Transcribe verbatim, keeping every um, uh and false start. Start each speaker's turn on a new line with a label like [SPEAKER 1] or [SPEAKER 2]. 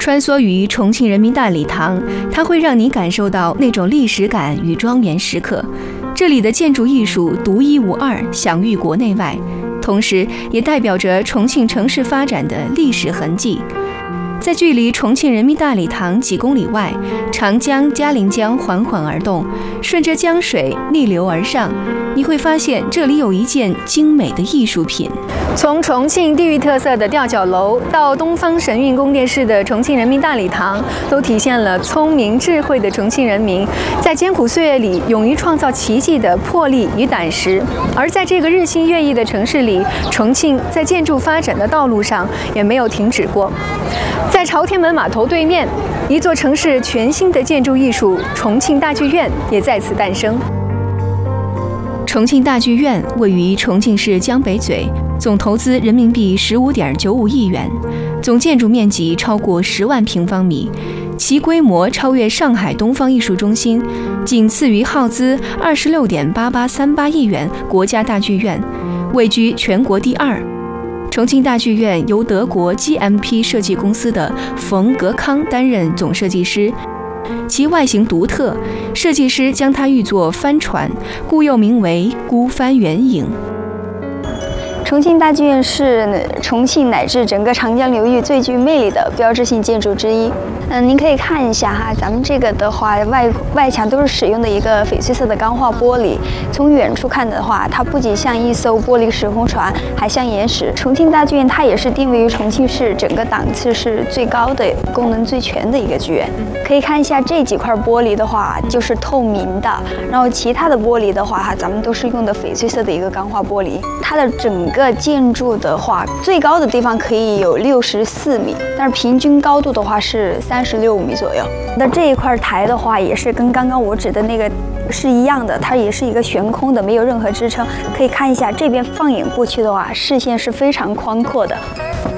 [SPEAKER 1] 穿梭于重庆人民大礼堂，它会让你感受到那种历史感与庄严时刻。这里的建筑艺术独一无二，享誉国内外，同时也代表着重庆城市发展的历史痕迹。在距离重庆人民大礼堂几公里外，长江嘉陵江缓缓而动，顺着江水逆流而上，你会发现这里有一件精美的艺术品。从重庆地域特色的吊脚楼到东方神韵宫殿式的重庆人民大礼堂，都体现了聪明智慧的重庆人民在艰苦岁月里勇于创造奇迹的魄力与胆识。而在这个日新月异的城市里，重庆在建筑发展的道路上也没有停止过。在朝天门码头对面，一座城市全新的建筑艺术——重庆大剧院也在此诞生。重庆大剧院位于重庆市江北嘴，总投资人民币十五点九五亿元，总建筑面积超过十万平方米，其规模超越上海东方艺术中心，仅次于耗资二十六点八八三八亿元国家大剧院，位居全国第二。重庆大剧院由德国 G M P 设计公司的冯格康担任总设计师，其外形独特，设计师将它誉作帆船，故又名为孤帆远影。
[SPEAKER 2] 重庆大剧院是重庆乃至整个长江流域最具魅力的标志性建筑之一。嗯，您可以看一下哈，咱们这个的话，外外墙都是使用的一个翡翠色的钢化玻璃。从远处看的话，它不仅像一艘玻璃时空船，还像岩石。重庆大剧院它也是定位于重庆市整个档次是最高的、功能最全的一个剧院。可以看一下这几块玻璃的话，就是透明的，然后其他的玻璃的话，哈，咱们都是用的翡翠色的一个钢化玻璃。它的整个建筑的话，最高的地方可以有六十四米，但是平均高度的话是三十六米左右。那这一块台的话，也是跟刚刚我指的那个是一样的，它也是一个悬空的，没有任何支撑。可以看一下这边放眼过去的话，视线是非常宽阔的。